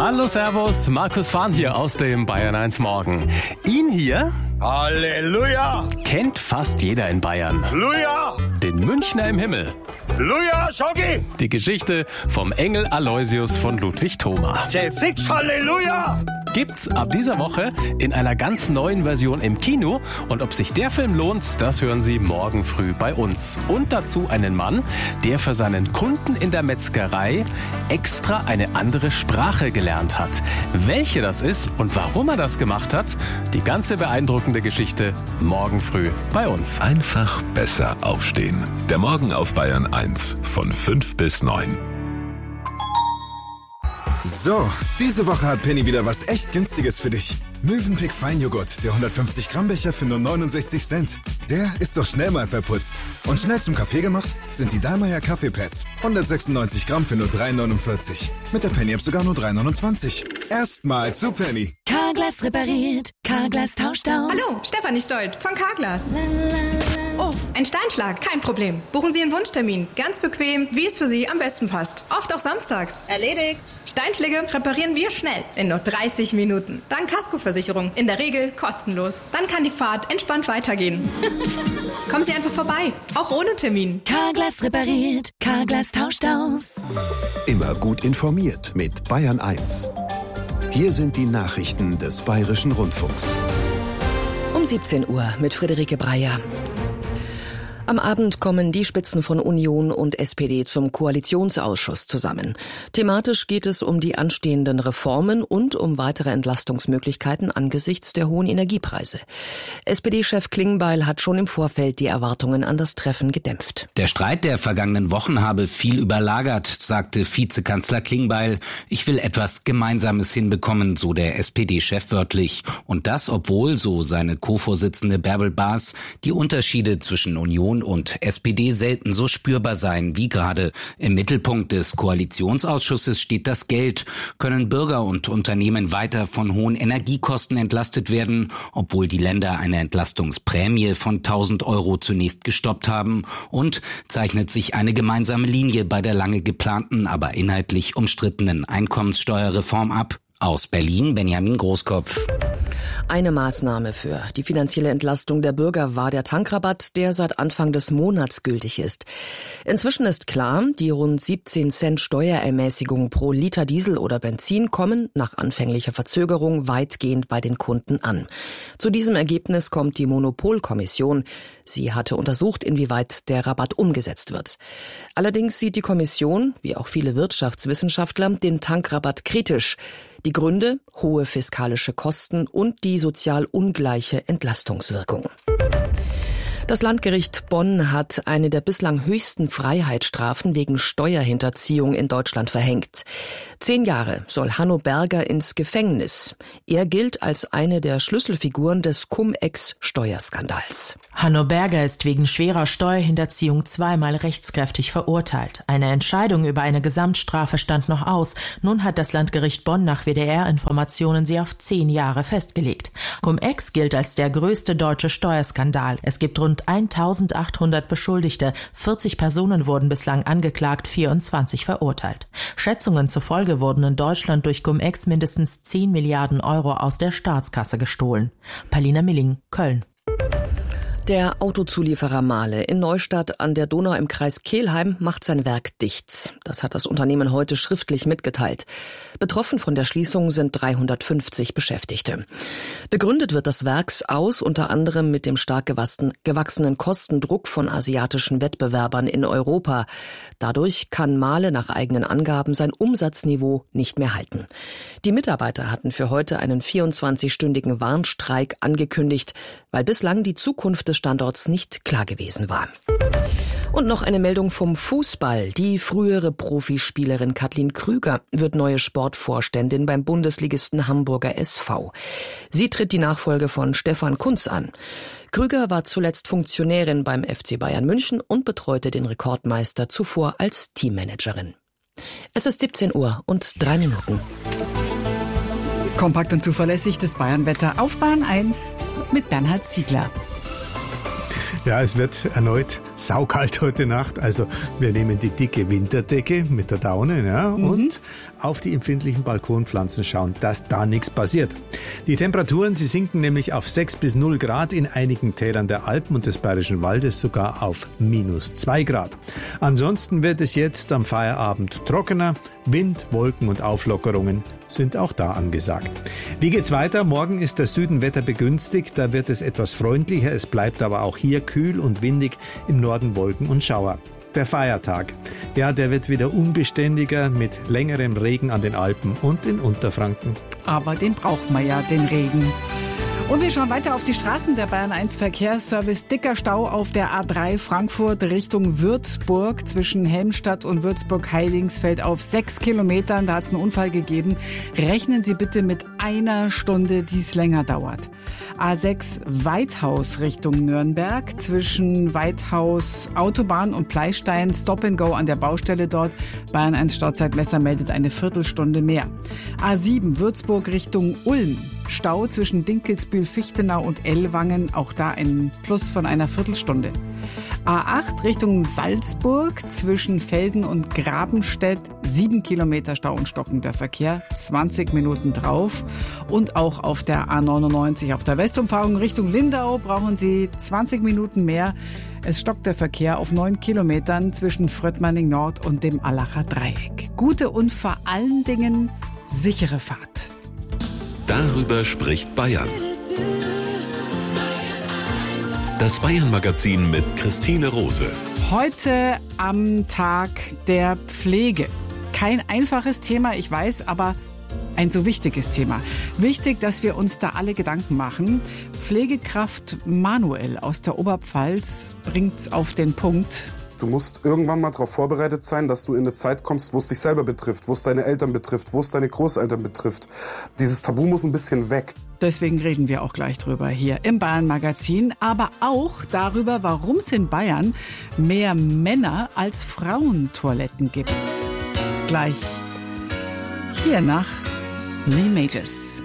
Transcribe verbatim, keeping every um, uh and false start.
Hallo, servus, Markus Fahn hier aus dem Bayern eins Morgen. Ihn hier Halleluja! kennt fast jeder in Bayern. Halleluja! Den Münchner im Himmel. Halleluja, Schoggi! Die Geschichte vom Engel Aloysius von Ludwig Thoma. Say fix Halleluja! Gibt's ab dieser Woche in einer ganz neuen Version im Kino. Und ob sich der Film lohnt, das hören Sie morgen früh bei uns. Und dazu einen Mann, der für seinen Kunden in der Metzgerei extra eine andere Sprache gelernt hat. Welche das ist und warum er das gemacht hat, die ganze beeindruckende Geschichte morgen früh bei uns. Einfach besser aufstehen. Der Morgen auf Bayern eins von fünf bis neun. So, diese Woche hat Penny wieder was echt Günstiges für dich. Mövenpick Feinjoghurt, der hundertfünfzig Gramm Becher für nur neunundsechzig Cent. Der ist doch schnell mal verputzt. Und schnell zum Kaffee gemacht sind die Dallmayr Kaffeepads. hundertsechsundneunzig Gramm für nur drei neunundvierzig. Mit der Penny-App sogar nur drei neunundzwanzig. Erstmal zu Penny. Carglass repariert, Carglass tauscht aus. Hallo, Stefanie Stolt von Carglass. Oh, ein Steinschlag, kein Problem. Buchen Sie einen Wunschtermin. Ganz bequem, wie es für Sie am besten passt. Oft auch samstags. Erledigt. Steinschläge reparieren wir schnell, in nur dreißig Minuten. Dann Kaskoversicherung, in der Regel kostenlos. Dann kann die Fahrt entspannt weitergehen. Kommen Sie einfach vorbei, auch ohne Termin. Carglass repariert, Carglass tauscht aus. Immer gut informiert mit Bayern eins. Hier sind die Nachrichten des Bayerischen Rundfunks. Um siebzehn Uhr mit Friederike Breyer. Am Abend kommen die Spitzen von Union und S P D zum Koalitionsausschuss zusammen. Thematisch geht es um die anstehenden Reformen und um weitere Entlastungsmöglichkeiten angesichts der hohen Energiepreise. S P D-Chef Klingbeil hat schon im Vorfeld die Erwartungen an das Treffen gedämpft. Der Streit der vergangenen Wochen habe viel überlagert, sagte Vizekanzler Klingbeil. Ich will etwas Gemeinsames hinbekommen, so der S P D-Chef wörtlich. Und das, obwohl, so seine Co-Vorsitzende Bärbel Baas, die Unterschiede zwischen Union und S P D selten so spürbar seien wie gerade. Im Mittelpunkt des Koalitionsausschusses steht das Geld. Können Bürger und Unternehmen weiter von hohen Energiekosten entlastet werden, obwohl die Länder eine Entlastungsprämie von tausend Euro zunächst gestoppt haben? Und zeichnet sich eine gemeinsame Linie bei der lange geplanten, aber inhaltlich umstrittenen Einkommenssteuerreform ab? Aus Berlin, Benjamin Großkopf. Eine Maßnahme für die finanzielle Entlastung der Bürger war der Tankrabatt, der seit Anfang des Monats gültig ist. Inzwischen ist klar, die rund siebzehn Cent Steuerermäßigung pro Liter Diesel oder Benzin kommen nach anfänglicher Verzögerung weitgehend bei den Kunden an. Zu diesem Ergebnis kommt die Monopolkommission. Sie hatte untersucht, inwieweit der Rabatt umgesetzt wird. Allerdings sieht die Kommission, wie auch viele Wirtschaftswissenschaftler, den Tankrabatt kritisch. Die Gründe: hohe fiskalische Kosten und die sozial ungleiche Entlastungswirkung. Das Landgericht Bonn hat eine der bislang höchsten Freiheitsstrafen wegen Steuerhinterziehung in Deutschland verhängt. Zehn Jahre soll Hanno Berger ins Gefängnis. Er gilt als eine der Schlüsselfiguren des Cum-Ex-Steuerskandals. Hanno Berger ist wegen schwerer Steuerhinterziehung zweimal rechtskräftig verurteilt. Eine Entscheidung über eine Gesamtstrafe stand noch aus. Nun hat das Landgericht Bonn nach W D R-Informationen sie auf zehn Jahre festgelegt. Cum-Ex gilt als der größte deutsche Steuerskandal. Es gibt rund eintausendachthundert Beschuldigte, vierzig Personen wurden bislang angeklagt, vierundzwanzig verurteilt. Schätzungen zufolge wurden in Deutschland durch Cum-Ex mindestens zehn Milliarden Euro aus der Staatskasse gestohlen. Paulina Milling, Köln. Der Autozulieferer Mahle in Neustadt an der Donau im Kreis Kelheim macht sein Werk dicht. Das hat das Unternehmen heute schriftlich mitgeteilt. Betroffen von der Schließung sind dreihundertfünfzig Beschäftigte. Begründet wird das Werk aus unter anderem mit dem stark gewachsenen Kostendruck von asiatischen Wettbewerbern in Europa. Dadurch kann Mahle nach eigenen Angaben sein Umsatzniveau nicht mehr halten. Die Mitarbeiter hatten für heute einen vierundzwanzigstündigen Warnstreik angekündigt, weil bislang die Zukunft des Standorts nicht klar gewesen war. Und noch eine Meldung vom Fußball. Die frühere Profispielerin Kathleen Krüger wird neue Sportvorständin beim Bundesligisten Hamburger S V. Sie tritt die Nachfolge von Stefan Kuntz an. Krüger war zuletzt Funktionärin beim F C Bayern München und betreute den Rekordmeister zuvor als Teammanagerin. Es ist siebzehn Uhr und drei Minuten. Kompakt und zuverlässig das Bayernwetter auf Bayern eins mit Bernhard Ziegler. Ja, es wird erneut saukalt heute Nacht. Also wir nehmen die dicke Winterdecke mit der Daune, ja, mhm. und auf die empfindlichen Balkonpflanzen schauen, dass da nichts passiert. Die Temperaturen, sie sinken nämlich auf sechs bis null Grad, in einigen Tälern der Alpen und des Bayerischen Waldes sogar auf minus zwei Grad. Ansonsten wird es jetzt am Feierabend trockener. Wind, Wolken und Auflockerungen sind auch da angesagt. Wie geht's weiter? Morgen ist der Süden wetterbegünstigt, da wird es etwas freundlicher. Es bleibt aber auch hier kühl und windig, im Norden Wolken und Schauer. Der Feiertag, ja, der wird wieder unbeständiger mit längerem Regen an den Alpen und in Unterfranken. Aber den braucht man ja, den Regen. Und wir schauen weiter auf die Straßen. Der Bayern eins Verkehrsservice. Dicker Stau auf der A drei Frankfurt Richtung Würzburg zwischen Helmstadt und Würzburg-Heilingsfeld auf sechs Kilometern. Da hat es einen Unfall gegeben. Rechnen Sie bitte mit einer Stunde, die es länger dauert. A sechs Weithaus Richtung Nürnberg zwischen Weithaus Autobahn und Pleistein. Stop and Go an der Baustelle dort. Bayern eins Stauzeitmesser meldet eine Viertelstunde mehr. A sieben Würzburg Richtung Ulm. Stau zwischen Dinkelsbühl-Fichtenau und Ellwangen, auch da ein Plus von einer Viertelstunde. A acht Richtung Salzburg zwischen Velden und Grabenstedt, sieben Kilometer Stau und stockender Verkehr, zwanzig Minuten drauf. Und auch auf der A neunundneunzig auf der Westumfahrung Richtung Lindau brauchen Sie zwanzig Minuten mehr. Es stockt der Verkehr auf neun Kilometern zwischen Fröttmanning Nord und dem Allacher Dreieck. Gute und vor allen Dingen sichere Fahrt. Darüber spricht Bayern. Das Bayern-Magazin mit Christine Rose. Heute am Tag der Pflege. Kein einfaches Thema, ich weiß, aber ein so wichtiges Thema. Wichtig, dass wir uns da alle Gedanken machen. Pflegekraft Manuel aus der Oberpfalz bringt's auf den Punkt. Du musst irgendwann mal darauf vorbereitet sein, dass du in eine Zeit kommst, wo es dich selber betrifft, wo es deine Eltern betrifft, wo es deine Großeltern betrifft. Dieses Tabu muss ein bisschen weg. Deswegen reden wir auch gleich drüber hier im Bayern-Magazin, aber auch darüber, warum es in Bayern mehr Männer als Frauentoiletten gibt. Gleich hier nach Lee Majors.